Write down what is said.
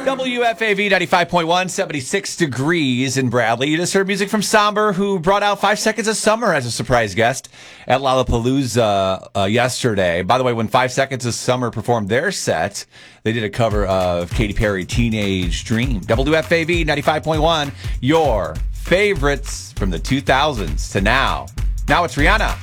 WFAV 95.1, 76 degrees in Bradley. You just heard music from Somber, who brought out 5 Seconds of Summer as a surprise guest at Lollapalooza yesterday. By the way, when 5 Seconds of Summer performed their set, they did a cover of Katy Perry, Teenage Dream. WFAV 95.1, your favorites from the 2000s to now. Now it's Rihanna.